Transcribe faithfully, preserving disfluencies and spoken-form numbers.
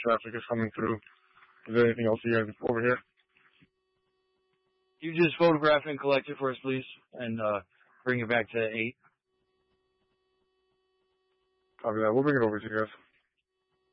traffic is coming through. Is there anything else you guys over here? You just photograph and collect it for us, please, and uh, bring it back to eight. Copy that. We'll bring it over to you guys.